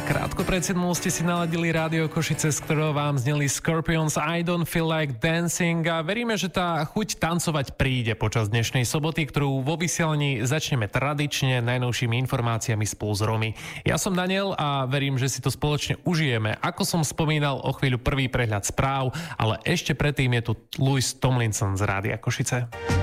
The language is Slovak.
Krátko pred 7 ste si naladili Rádio Košice, z ktorého vám zneli Scorpions I Don't Feel Like Dancing a veríme, že tá chuť tancovať príde počas dnešnej soboty, ktorú vo vysielaní začneme tradične najnovšími informáciami spolu s Romy. Ja som Daniel a verím, že si to spoločne užijeme. Ako som spomínal, o chvíľu prvý prehľad správ, ale ešte predtým je tu Louis Tomlinson z Rádia Košice.